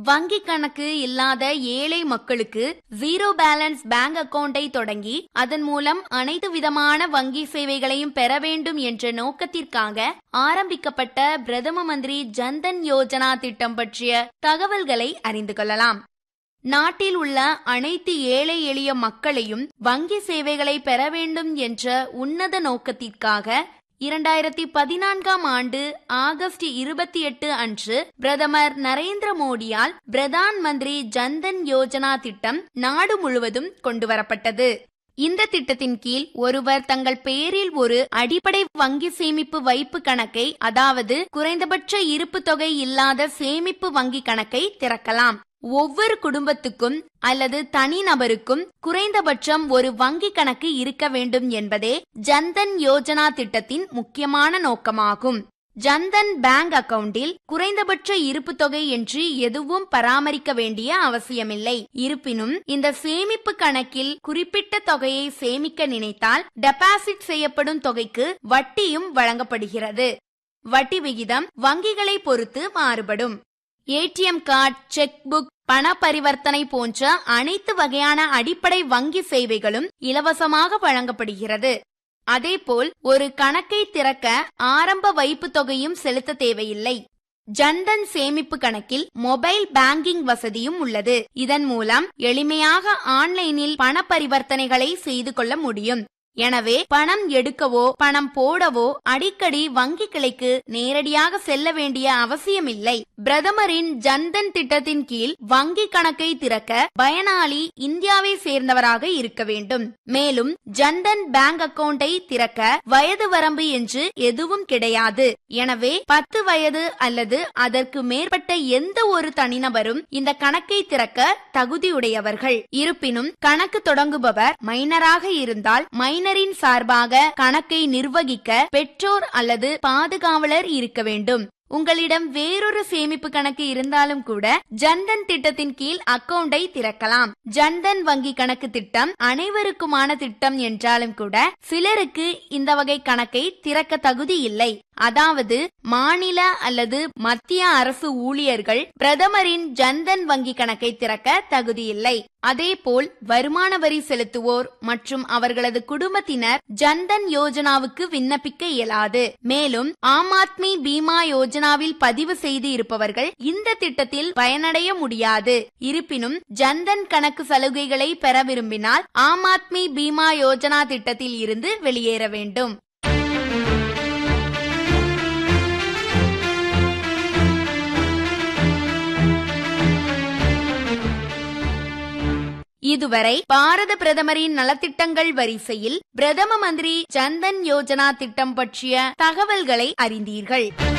வங்கி கணக்கு இல்லாத ஏழை மக்களுக்கு ஜீரோ பேலன்ஸ் பேங்க் அக்கவுண்டை தொடங்கி அதன் மூலம் அனைத்து விதமான வங்கி சேவைகளையும் பெற வேண்டும் என்ற நோக்கத்திற்காக ஆரம்பிக்கப்பட்ட பிரதம மந்திரி ஜன்தன் யோஜனா திட்டம் பற்றிய தகவல்களை அறிந்து கொள்ளலாம். நாட்டில் உள்ள அனைத்து ஏழை எளிய மக்களையும் வங்கி சேவைகளை பெற வேண்டும் என்ற உன்னத நோக்கத்திற்காக 2014ஆம் ஆண்டு ஆகஸ்ட் 28 அன்று பிரதமர் நரேந்திர மோடியால் பிரதான் மந்திரி ஜன்தன் யோஜனா திட்டம் நாடு முழுவதும் கொண்டுவரப்பட்டது. இந்த திட்டத்தின் கீழ் ஒருவர் தங்கள் பெயரில் ஒரு அடிப்படை வங்கி சேமிப்பு வைப்பு கணக்கை, அதாவது குறைந்தபட்ச இருப்பு தொகை இல்லாத சேமிப்பு வங்கி கணக்கை திறக்கலாம். ஒவ்வொரு குடும்பத்துக்கும் அல்லது தனிநபருக்கும் குறைந்தபட்சம் ஒரு வங்கி கணக்கு இருக்க வேண்டும் என்பதே ஜன்தன் யோஜனா திட்டத்தின் முக்கியமான நோக்கமாகும். ஜன்தன் பேங்க் அக்கவுண்டில் குறைந்தபட்ச இருப்பு தொகை என்று எதுவும் பராமரிக்க வேண்டிய அவசியமில்லை. இருப்பினும் இந்த சேமிப்பு கணக்கில் குறிப்பிட்ட தொகையை சேமிக்க நினைத்தால் டெபாசிட் செய்யப்படும் தொகைக்கு வட்டியும் வழங்கப்படுகிறது. வட்டி விகிதம் வங்கிகளை பொறுத்து மாறுபடும். ஏடிஎம் கார்டு, செக் புக், பண பரிவர்த்தனை போன்ற அனைத்து வகையான அடிப்படை வங்கி சேவைகளும் இலவசமாக வழங்கப்படுகிறது. அதேபோல் ஒரு கணக்கை திறக்க ஆரம்ப வைப்பு தொகையும் செலுத்த தேவையில்லை. ஜன்தன் சேமிப்பு கணக்கில் மொபைல் பேங்கிங் வசதியும் உள்ளது. இதன் மூலம் எளிமையாக ஆன்லைனில் பண பரிவர்த்தனைகளை செய்து கொள்ள முடியும். எனவே பணம் எடுக்கவோ பணம் போடவோ அடிக்கடி வங்கி கிளைக்கு நேரடியாக செல்ல வேண்டிய அவசியமில்லை. பிரதமரின் ஜன்தன் திட்டத்தின் கீழ் வங்கி கணக்கை திறக்க பயனாளி இந்தியாவை சேர்ந்தவராக இருக்க வேண்டும். மேலும் ஜன்தன் பேங்க் அக்கவுண்டை திறக்க வயது வரம்பு என்று எதுவும் கிடையாது. எனவே 10 வயது அல்லது அதற்கு மேற்பட்ட எந்த ஒரு தனிநபரும் இந்த கணக்கை திறக்க தகுதியுடையவர்கள். இருப்பினும் கணக்கு தொடங்குபவர் மைனராக இருந்தால் மைனரின் சார்பாக கணக்கை நிர்வகிக்க பெற்றோர் அல்லது பாதுகாவலர் இருக்க வேண்டும். உங்களிடம் வேறொரு சேமிப்பு கணக்கு இருந்தாலும் கூட ஜன்தன் திட்டத்தின் கீழ் அக்கவுண்டை திறக்கலாம். ஜன்தன் வங்கி கணக்கு திட்டம் அனைவருக்குமான திட்டம் என்றாலும் கூட சிலருக்கு இந்த வகை கணக்கை திறக்க தகுதி இல்லை. அதாவது மாநில அல்லது மத்திய அரசு ஊழியர்கள் பிரதமரின் ஜன்தன் வங்கி கணக்கை திறக்க தகுதியில்லை. அதேபோல் வருமான வரி செலுத்துவோர் மற்றும் அவர்களது குடும்பத்தினர் ஜன்தன் யோஜனாவுக்கு விண்ணப்பிக்க இயலாது. மேலும் ஆம் ஆத்மி பீமா யோஜனாவில் பதிவு செய்து இருப்பவர்கள் இந்த திட்டத்தில் பயனடைய முடியாது. இருப்பினும் ஜன்தன் கணக்கு சலுகைகளை பெற விரும்பினால் ஆம் ஆத்மி பீமா யோஜனா திட்டத்தில் இருந்து வெளியேற வேண்டும். இதுவரை பாரத பிரதமரின் நலத்திட்டங்கள் வரிசையில் பிரதம மந்திரி ஜன்தன் யோஜனா திட்டம் பற்றிய தகவல்களை அறிந்தீர்கள்.